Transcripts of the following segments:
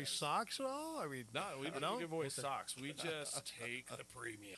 away socks at all? I mean, No, we don't give away socks. We just take the premium.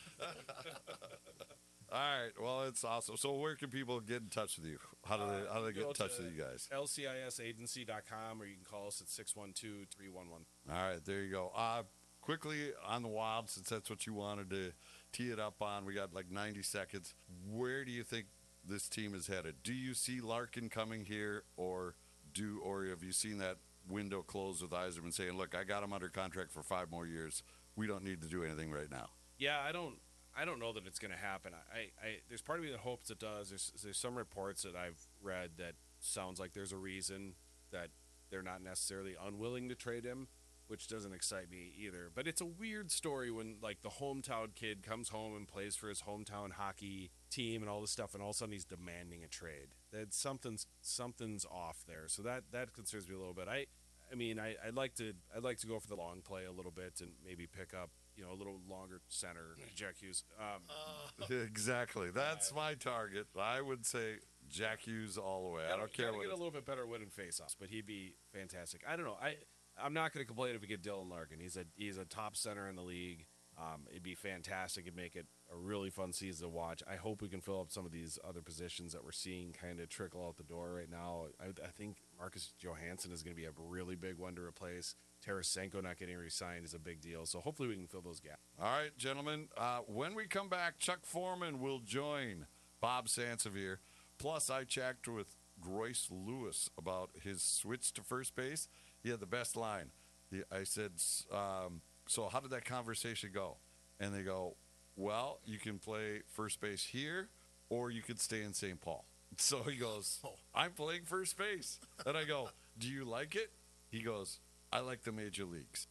All right. Well, it's awesome. So where can people get in touch with you? How do they get in touch with you guys? lcisagency.com, or you can call us at 612-311. All right. There you go. Quickly on the Wild, since that's what you wanted to tee it up on. We got like 90 seconds. Where do you think this team is headed? Do you see Larkin coming here, or have you seen that window close with Yzerman saying, look, I got him under contract for 5 more years. We don't need to do anything right now. Yeah, I don't know that it's going to happen. There's part of me that hopes it does. There's some reports that I've read that sounds like there's a reason that they're not necessarily unwilling to trade him, which doesn't excite me either. But it's a weird story when, like, the hometown kid comes home and plays for his hometown hockey team and all this stuff, and all of a sudden he's demanding a trade. That something's off there. So that concerns me a little bit. I'd like to go for the long play a little bit and maybe pick up, a little longer center, Jack Hughes. Exactly. That's my target. I would say Jack Hughes all the way. I don't care what. Get a little bit better winning faceoffs, but he'd be fantastic. I don't know. I'm not going to complain if we get Dylan Larkin. He's a top center in the league. It'd be fantastic. It'd make it a really fun season to watch. I hope we can fill up some of these other positions that we're seeing kind of trickle out the door right now. I think Marcus Johansson is going to be a really big one to replace. Tarasenko not getting re-signed is a big deal. So hopefully we can fill those gaps. All right, gentlemen. When we come back, Chuck Foreman will join Bob Sansevier. Plus, I checked with Royce Lewis about his switch to first base. He had the best line. I said, so how did that conversation go? And they go, well, you can play first base here, or you could stay in St. Paul. So he goes, I'm playing first base. And I go, do you like it? He goes, I like the major leagues.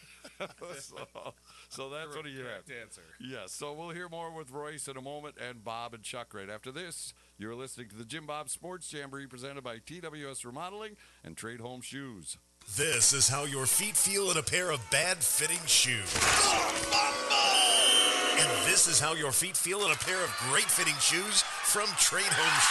so that's what he had. Answer. Yes, so we'll hear more with Royce in a moment, and Bob and Chuck right after this. You're listening to the Jim Bob Sports Jamboree presented by TWS Remodeling and Trade Home Shoes. This is how your feet feel in a pair of bad-fitting shoes. And this is how your feet feel in a pair of great-fitting shoes from Trade Home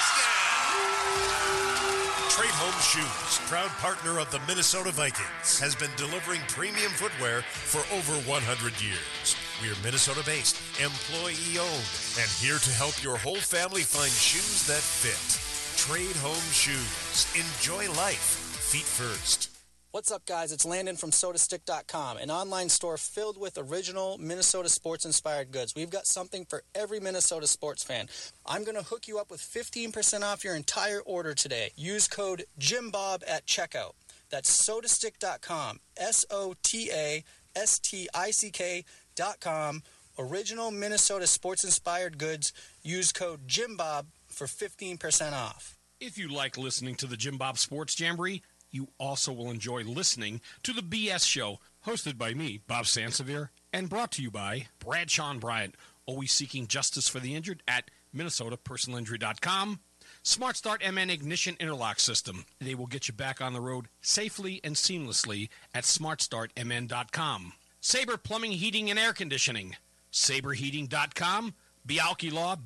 Shoes. Trade Home Shoes, proud partner of the Minnesota Vikings, has been delivering premium footwear for over 100 years. We're Minnesota-based, employee-owned, and here to help your whole family find shoes that fit. Trade Home Shoes. Enjoy life. Feet first. What's up, guys? It's Landon from SodaStick.com, an online store filled with original Minnesota sports-inspired goods. We've got something for every Minnesota sports fan. I'm going to hook you up with 15% off your entire order today. Use code JimBob at checkout. That's SodaStick.com, SodaStick.com. Original Minnesota sports-inspired goods. Use code JimBob for 15% off. If you like listening to the Jim Bob Sports Jamboree, you also will enjoy listening to the BS Show, hosted by me, Bob Sansevier, and brought to you by Bradshaw and Bryant, always seeking justice for the injured at MinnesotaPersonalInjury.com. Smart Start MN Ignition Interlock System. They will get you back on the road safely and seamlessly at SmartStartMN.com. Sabre Plumbing, Heating, and Air Conditioning. SaberHeating.com. Bialke Law,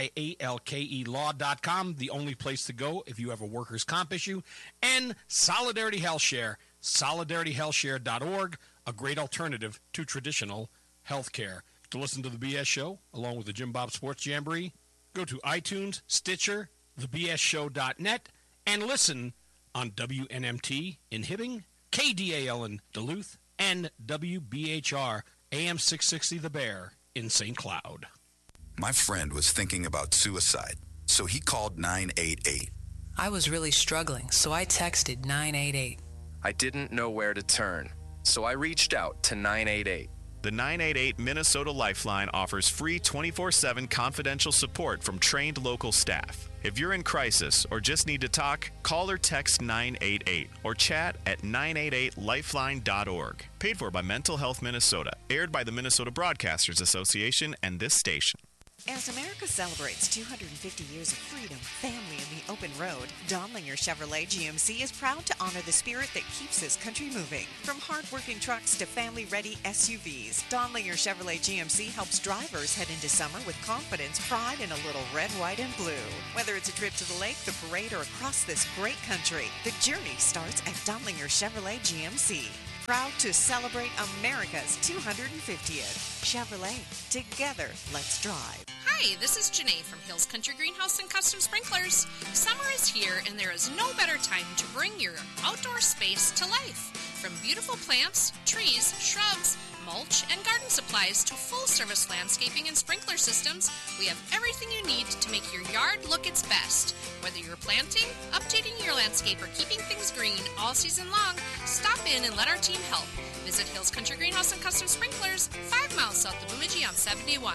BIALKE Law.com, the only place to go if you have a workers' comp issue. And Solidarity Health Share, SolidarityHealthShare.org, a great alternative to traditional health care. To listen to the BS Show, along with the Jim Bob Sports Jamboree, go to iTunes, Stitcher, thebsshow.net, and listen on WNMT in Hibbing, KDAL in Duluth, and WBHR AM 660 The Bear in St. Cloud. My friend was thinking about suicide, so he called 988. I was really struggling, so I texted 988. I didn't know where to turn, so I reached out to 988. The 988 Minnesota Lifeline offers free 24/7 confidential support from trained local staff. If you're in crisis or just need to talk, call or text 988 or chat at 988lifeline.org. Paid for by Mental Health Minnesota. Aired by the Minnesota Broadcasters Association and this station. As America celebrates 250 years of freedom, family, and the open road, Donlinger Chevrolet GMC is proud to honor the spirit that keeps this country moving. From hard-working trucks to family-ready SUVs, Donlinger Chevrolet GMC helps drivers head into summer with confidence, pride, and a little red, white, and blue. Whether it's a trip to the lake, the parade, or across this great country, the journey starts at Donlinger Chevrolet GMC. Proud to celebrate America's 250th. Chevrolet. Together, let's drive. Hi, this is Janae from Hills Country Greenhouse and Custom Sprinklers. Summer is here, and there is no better time to bring your outdoor space to life. From beautiful plants, trees, shrubs, mulch, and garden supplies to full-service landscaping and sprinkler systems, we have everything you need to make your yard look its best. Whether you're planting, updating your landscape, or keeping things green all season long, stop in and let our team help. Visit Hills Country Greenhouse and Custom Sprinklers, 5 miles south of Bemidji on 71.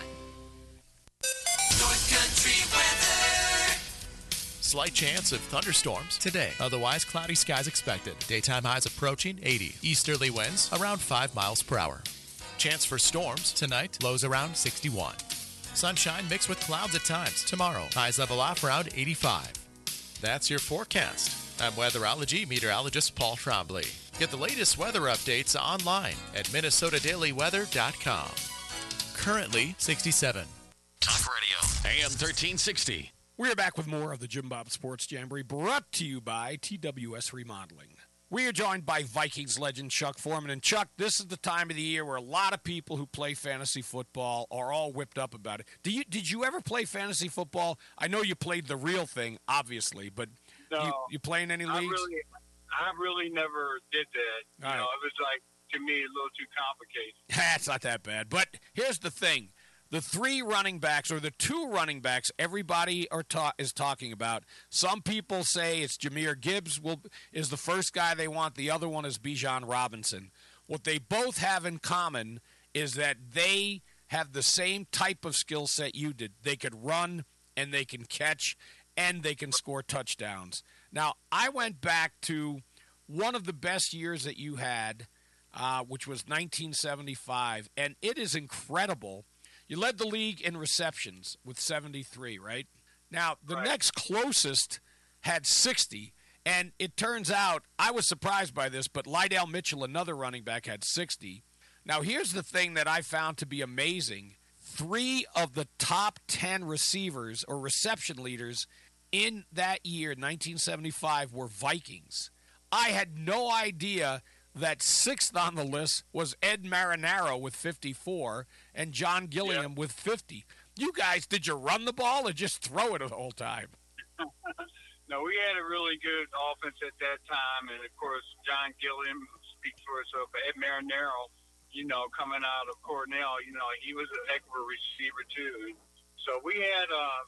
North Country weather. Slight chance of thunderstorms today. Otherwise, cloudy skies expected. Daytime highs approaching 80. Easterly winds around 5 miles per hour. Chance for storms tonight. Lows around 61. Sunshine mixed with clouds at times. Tomorrow, highs level off around 85. That's your forecast. I'm weatherology meteorologist Paul Trombley. Get the latest weather updates online at minnesotadailyweather.com. Currently 67. Talk Radio, AM 1360. We're back with more of the Jim Bob Sports Jamboree, brought to you by TWS Remodeling. We are joined by Vikings legend Chuck Foreman. And Chuck, this is the time of the year where a lot of people who play fantasy football are all whipped up about it. Did you ever play fantasy football? I know you played the real thing, obviously, but no, you play in any leagues? I really never did that. You know, it was like, to me, a little too complicated. It's not that bad. But here's the thing. The 3 running backs, or the 2 running backs, everybody is talking about. Some people say it's Jahmyr Gibbs is the first guy they want. The other one is Bijan Robinson. What they both have in common is that they have the same type of skill set you did. They could run, and they can catch, and they can score touchdowns. Now, I went back to one of the best years that you had, which was 1975, and it is incredible. You led the league in receptions with 73, right? Now, the next closest had 60, and it turns out, I was surprised by this, but Lydell Mitchell, another running back, had 60. Now, here's the thing that I found to be amazing. 3 of the top 10 receivers or reception leaders in that year, 1975, were Vikings. I had no idea that 6th on the list was Ed Marinaro with 54 and John Gilliam with 50. You guys, did you run the ball or just throw it the whole time? No, we had a really good offense at that time, and of course, John Gilliam speaks for itself. Ed Marinaro, you know, coming out of Cornell, you know, he was a heck of a receiver too. So we had,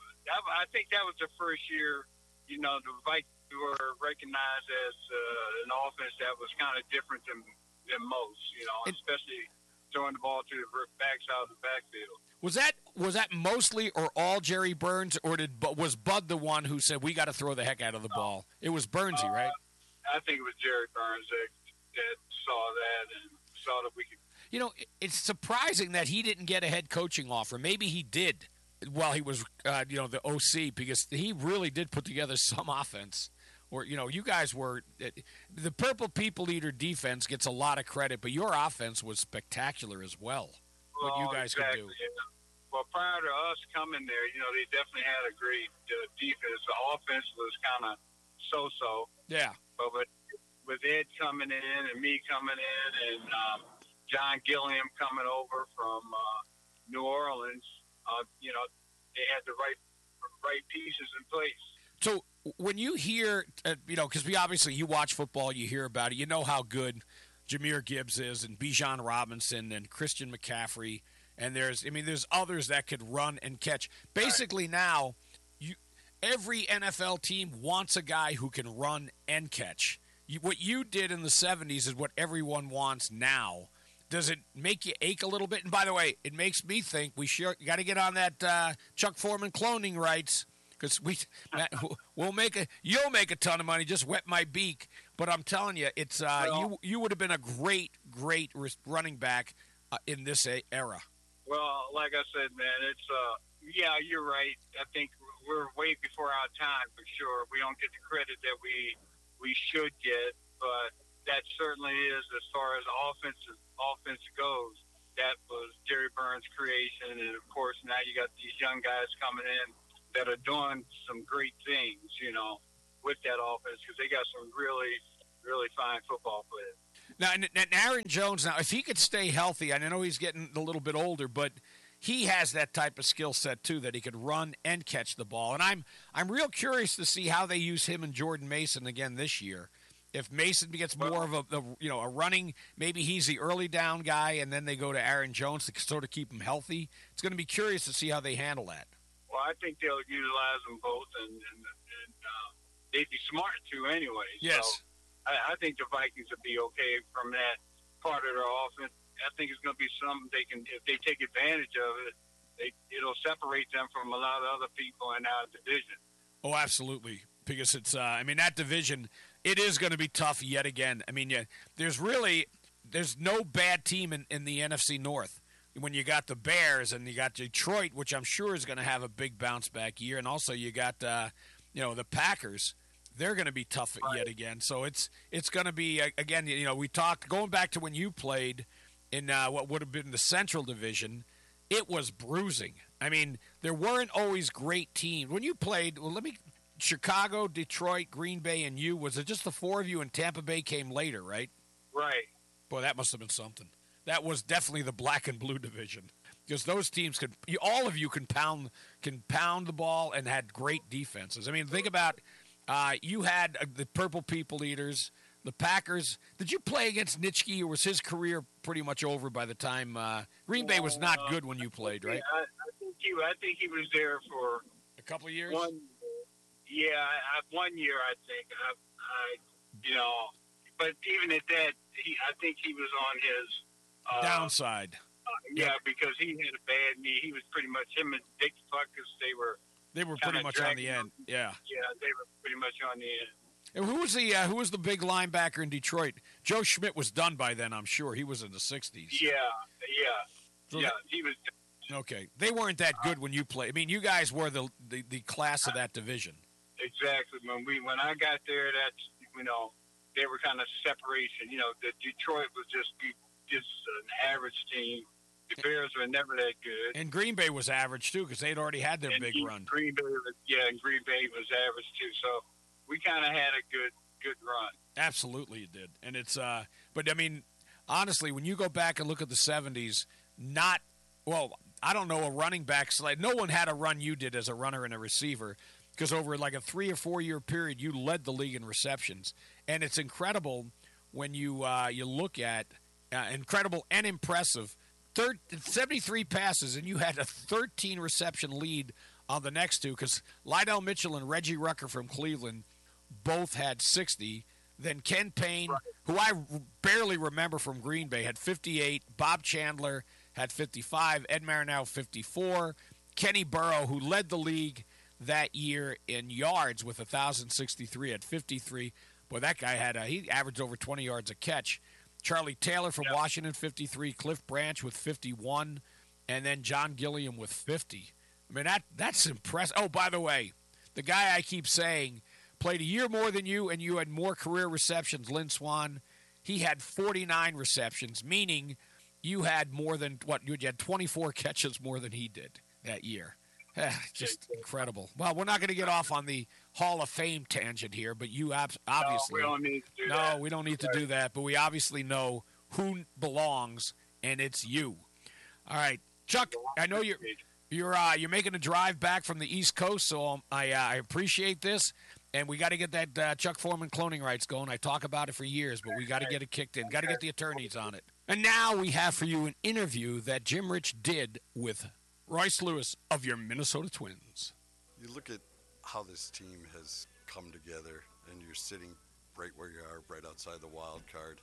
I think that was the first year, you know, the Vikings were recognized as an offense that was kind of different than most, you know, especially throwing the ball to the backside of the backfield. Was that mostly or all Jerry Burns, or was Bud the one who said we got to throw the heck out of the ball? It was Burnsy, right? I think it was Jerry Burns that saw that and saw that we could. You know, it's surprising that he didn't get a head coaching offer. Maybe he did while he was, the OC, because he really did put together some offense. Or, you know, you guys were – the Purple People Eater defense gets a lot of credit, but your offense was spectacular as well, what you guys could do. Yeah. Well, prior to us coming there, you know, they definitely had a great defense. The offense was kind of so-so. Yeah. But with Ed coming in and me coming in and John Gilliam coming over from New Orleans, you know, they had the right pieces in place. So when you hear, because you watch football, you hear about it, you know how good Jahmyr Gibbs is and Bijan Robinson and Christian McCaffrey, and there's others that could run and catch. Basically now, every NFL team wants a guy who can run and catch. What you did in the 70s is what everyone wants now. Does it make you ache a little bit? And by the way, it makes me think we got to get on that Chuck Foreman cloning rights. Because you'll make a ton of money. Just wet my beak. But I'm telling you, it's you would have been a great running back in this era. Well, like I said, man, it's you're right. I think we're way before our time for sure. We don't get the credit that we should get, but that certainly is, as far as offense goes. That was Jerry Burns' creation, and of course now you got these young guys coming in that are doing some great things, you know, with that offense, because they got some really, really fine football players. Now, and Aaron Jones, now, if he could stay healthy, I know he's getting a little bit older, but he has that type of skill set, too, that he could run and catch the ball. And I'm real curious to see how they use him and Jordan Mason again this year. If Mason gets more of a running, maybe he's the early down guy, and then they go to Aaron Jones to sort of keep him healthy. It's going to be curious to see how they handle that. Well, I think they'll utilize them both, and they'd be smart to anyway. Yes. So I think the Vikings will be okay from that part of their offense. I think it's going to be something they can, if they take advantage of it, it'll separate them from a lot of other people in our division. Oh, absolutely. Because it's, that division, it is going to be tough yet again. I mean, there's no bad team in the NFC North. When you got the Bears and you got Detroit, which I'm sure is going to have a big bounce back year, and also you got, the Packers. They're going to be tough yet again. So it's going to be, again, we talked, going back to when you played in what would have been the Central Division, it was bruising. I mean, there weren't always great teams. When you played, Chicago, Detroit, Green Bay, and you, was it just the four of you, and Tampa Bay came later, right? Right. Boy, that must have been something. That was definitely the black and blue division. Because those teams all of you can pound the ball and had great defenses. I mean, think about you had the Purple People Eaters, the Packers. Did you play against Nitschke, or was his career pretty much over by the time Green Bay was not good when you played, right? I think he was there for a couple of years. 1 year, I think. But even at that, I think he was on his downside. Because he had a bad knee. He was pretty much, him and Dick Fuckers, they were pretty much on the end. Yeah. Yeah, they were pretty much on the end. And who was the big linebacker in Detroit? Joe Schmidt was done by then, I'm sure. He was in the 60s. Yeah. So he was. Okay. They weren't that good when you played. I mean, you guys were the class of that division. Exactly. When I got there, they were kind of separation. The Detroit was just an average team. The Bears were never that good. And Green Bay was average, too, because they'd already had their big run. Green Bay was average, too. So we kind of had a good run. Absolutely, it did. And it's but, I mean, honestly, when you go back and look at the 70s, I don't know, a running back slide. No one had a run you did as a runner and a receiver, because over like a 3 or 4 year period, you led the league in receptions. And it's incredible when you look at incredible and impressive. 73 passes, and you had a 13 reception lead on the next two, because Lydell Mitchell and Reggie Rucker from Cleveland both had 60. Then Ken Payne, who I barely remember from Green Bay, had 58. Bob Chandler had 55. Ed Marinell, 54. Kenny Burrow, who led the league that year in yards with 1,063, had 53. Boy, that guy he averaged over 20 yards a catch. Charlie Taylor from Washington, 53. Cliff Branch with 51. And then John Gilliam with 50. I mean, that's impressive. Oh, by the way, the guy I keep saying played a year more than you, and you had more career receptions, Lynn Swan. He had 49 receptions, meaning you had more than, you had 24 catches more than he did that year. Just incredible. Well, we're not going to get off on the Hall of Fame tangent here, but you obviously... No, we don't need to do that. No, we don't need to do that, but we obviously know who belongs, and it's you. All right, Chuck, I know you're making a drive back from the East Coast, so I appreciate this, and we got to get that Chuck Foreman cloning rights going. I talk about it for years, but we got to get it kicked in. Got to get the attorneys on it. And now we have for you an interview that Jim Rich did with Royce Lewis of your Minnesota Twins. You look at how this team has come together, and you're sitting right where you are, right outside the wild card.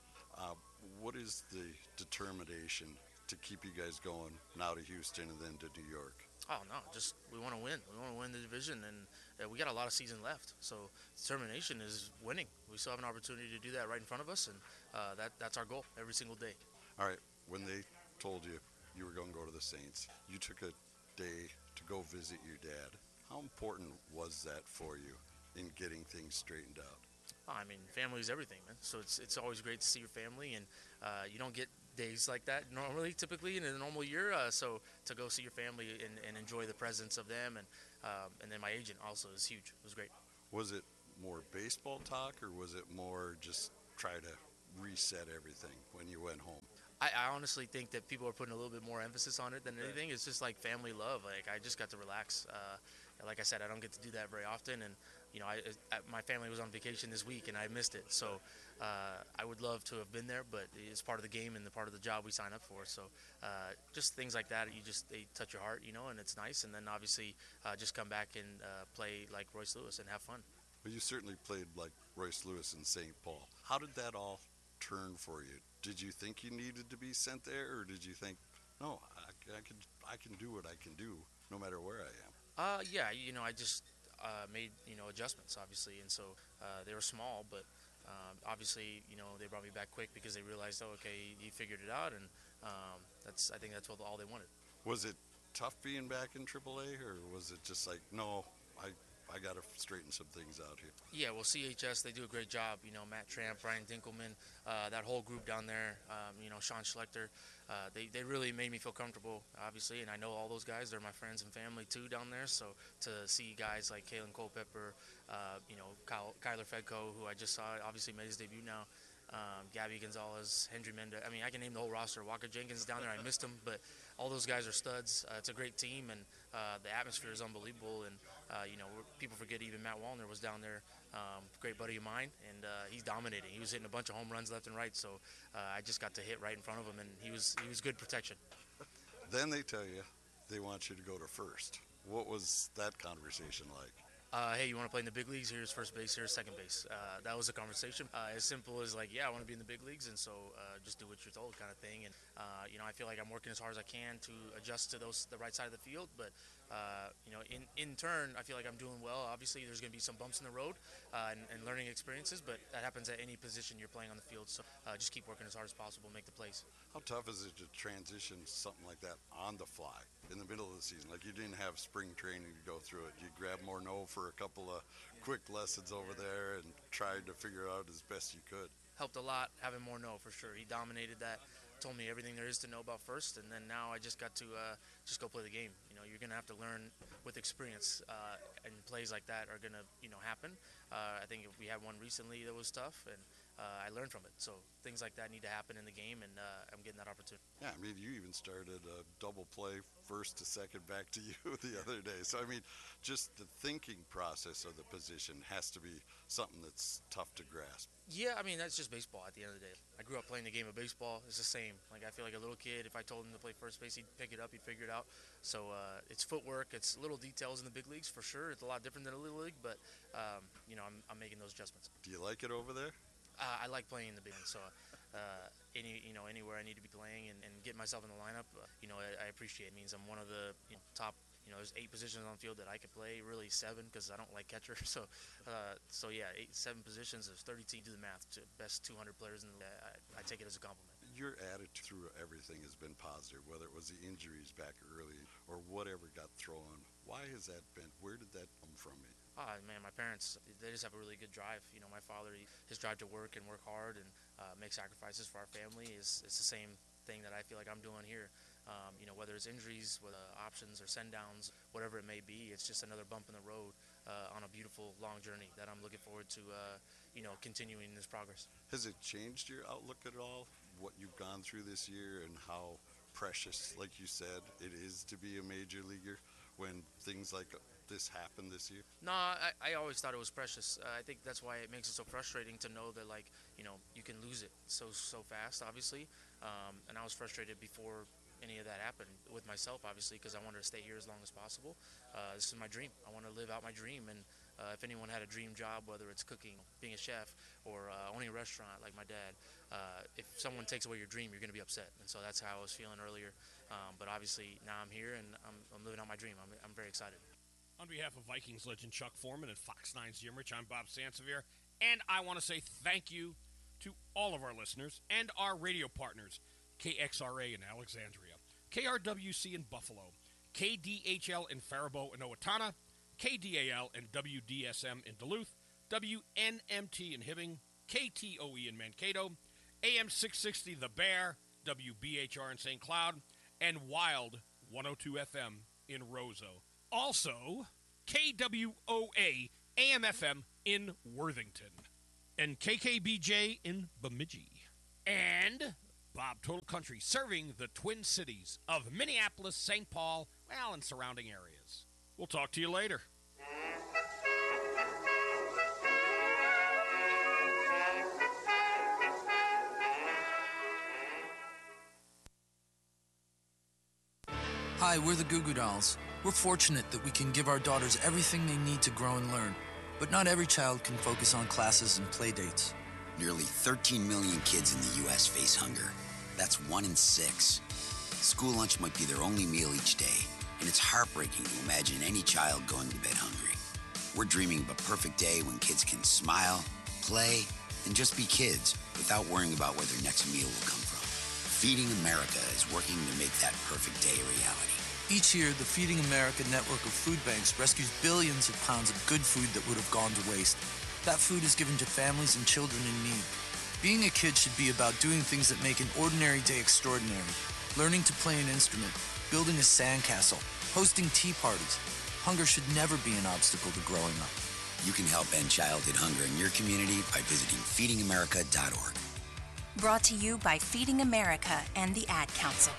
What is the determination to keep you guys going now to Houston and then to New York? Oh, no, just we want to win. We want to win the division, and we got a lot of season left. So determination is winning. We still have an opportunity to do that right in front of us, and that's our goal every single day. All right, when they told you you were going to go to the Saints, you took a day to go visit your dad. How important was that for you in getting things straightened out? Oh, I mean, family is everything, man. So it's always great to see your family, and you don't get days like that typically in a normal year. So to go see your family and enjoy the presence of them, and then my agent also is huge. It was great. Was it more baseball talk, or was it more just try to reset everything when you went home? I honestly think that people are putting a little bit more emphasis on it than anything. It's just like family love. Like, I just got to relax. Like I said, I don't get to do that very often, and my family was on vacation this week, and I missed it. So I would love to have been there, but it's part of the game and the part of the job we sign up for. So just things like that, they touch your heart, and it's nice. And then obviously just come back and play like Royce Lewis and have fun. Well, you certainly played like Royce Lewis in St. Paul. How did that all turn for you? Did you think you needed to be sent there, or did you think, no, I can do what I can do no matter where I am? Yeah, I just made adjustments, obviously, and so they were small, but obviously they brought me back quick because they realized, oh, okay, he figured it out, and I think that's all they wanted. Was it tough being back in AAA, or was it just like, no, I got to straighten some things out here? Yeah, well, CHS, they do a great job. Matt Tramp, Brian Dinkelman, that whole group down there, Sean Schlechter, they really made me feel comfortable, obviously, and I know all those guys. They're my friends and family, too, down there. So to see guys like Kalen Culpepper, Kyler Fedko, who I just saw, obviously made his debut now, Gabby Gonzalez, Hendry Mendez. I mean, I can name the whole roster. Walker Jenkins down there. I missed him, but all those guys are studs. It's a great team, and the atmosphere is unbelievable. And, people forget even Matt Wallner was down there, great buddy of mine, and he's dominating. He was hitting a bunch of home runs left and right, so I just got to hit right in front of him, and he was good protection. Then they tell you they want you to go to first. What was that conversation like? Hey, you want to play in the big leagues? Here's first base, here's second base. That was a conversation. As simple as like, yeah, I want to be in the big leagues, and so just do what you're told kind of thing. And, I feel like I'm working as hard as I can to adjust to the right side of the field. But, in turn, I feel like I'm doing well. Obviously, there's going to be some bumps in the road and learning experiences, but that happens at any position you're playing on the field. So just keep working as hard as possible, make the plays. How tough is it to transition something like that on the fly in the middle of the season? Like, you didn't have spring training to go through it. You grabbed Morneau for a couple of quick lessons over there and tried to figure out as best you could. Helped a lot having Morneau, for sure. He dominated that, told me everything there is to know about first, and then now I just got to just go play the game. You're going to have to learn with experience, and plays like that are going to, happen. I think if we had one recently that was tough, and I learned from it. So things like that need to happen in the game, and I'm getting that opportunity. Yeah, I mean, you even started a double play first to second back to you the other day. So, I mean, just the thinking process of the position has to be something that's tough to grasp. Yeah, I mean, that's just baseball at the end of the day. I grew up playing the game of baseball. It's the same. Like, I feel like a little kid, if I told him to play first base, he'd pick it up, he'd figure it out. So it's footwork. It's little details in the big leagues, for sure. It's a lot different than a little league, but, I'm making those adjustments. Do you like it over there? I like playing in the big league, so anywhere I need to be playing and get myself in the lineup, I appreciate it. It means I'm one of the top. There's 8 positions on the field that I could play, really 7 because I don't like catcher. So yeah, 7 positions. There's 30 teams. Do the math. To best 200 players in the league. I take it as a compliment. Your attitude through everything has been positive, whether it was the injuries back early or whatever got thrown. Why has that been? Where did that come from? Man, my parents, they just have a really good drive. My father, his drive to work and work hard and make sacrifices for our family it's the same thing that I feel like I'm doing here. Whether it's injuries, whether options or send-downs, whatever it may be, it's just another bump in the road on a beautiful, long journey that I'm looking forward to, continuing this progress. Has it changed your outlook at all, what you've gone through this year and how precious, like you said, it is to be a major leaguer when things like this happen this year? No, I always thought it was precious. I think that's why it makes it so frustrating to know that, you can lose it so fast, obviously. And I was frustrated before any of that happened with myself, obviously, because I wanted to stay here as long as possible. This is my dream. I want to live out my dream. And if anyone had a dream job, whether it's cooking, being a chef, or owning a restaurant like my dad, if someone takes away your dream, you're going to be upset. And so that's how I was feeling earlier. But obviously now I'm here and I'm living out my dream. I'm very excited. On behalf of Vikings legend Chuck Foreman and Fox 9's Jim Rich, I'm Bob Sansevier, and I want to say thank you to all of our listeners and our radio partners, KXRA in Alexandria, KRWC in Buffalo, KDHL in Faribault and Owatonna, KDAL and WDSM in Duluth, WNMT in Hibbing, KTOE in Mankato, AM 660 The Bear, WBHR in St. Cloud, and Wild 102 FM in Roseau. Also, KWOA AM/FM in Worthington, and KKBJ in Bemidji. And Bob Total Country, serving the Twin Cities of Minneapolis, St. Paul, and surrounding areas. We'll talk to you later. Hi, we're the Goo Goo Dolls. We're fortunate that we can give our daughters everything they need to grow and learn. But not every child can focus on classes and play dates. Nearly 13 million kids in the U.S. face hunger. That's 1 in 6. School lunch might be their only meal each day, and it's heartbreaking to imagine any child going to bed hungry. We're dreaming of a perfect day when kids can smile, play, and just be kids without worrying about where their next meal will come from. Feeding America is working to make that perfect day a reality. Each year, the Feeding America network of food banks rescues billions of pounds of good food that would have gone to waste. That food is given to families and children in need. Being a kid should be about doing things that make an ordinary day extraordinary. Learning to play an instrument, building a sandcastle, hosting tea parties. Hunger should never be an obstacle to growing up. You can help end childhood hunger in your community by visiting feedingamerica.org. Brought to you by Feeding America and the Ad Council.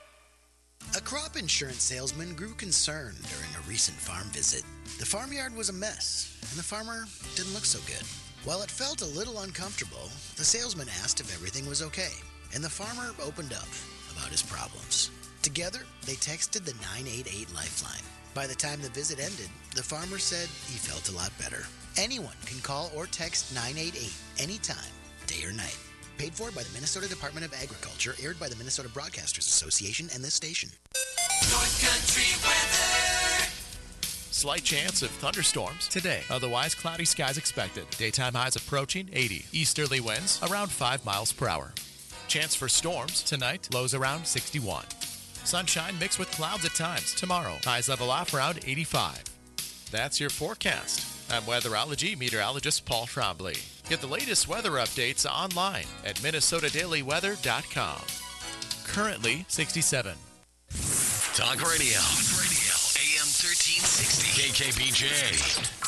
A crop insurance salesman grew concerned during a recent farm visit. The farmyard was a mess, and the farmer didn't look so good. While it felt a little uncomfortable, the salesman asked if everything was okay, and the farmer opened up about his problems. Together, they texted the 988 Lifeline. By the time the visit ended, the farmer said he felt a lot better. Anyone can call or text 988 anytime, day or night. Paid for by the Minnesota Department of Agriculture, aired by the Minnesota Broadcasters Association and this station. North Country weather. Slight chance of thunderstorms today. Otherwise, cloudy skies expected. Daytime highs approaching 80. Easterly winds around 5 miles per hour. Chance for storms tonight. Lows around 61. Sunshine mixed with clouds at times. Tomorrow, highs level off around 85. That's your forecast. I'm weatherology meteorologist Paul Trombley. Get the latest weather updates online at minnesotadailyweather.com. Currently 67. Talk Radio. AM 1360. KKBJ.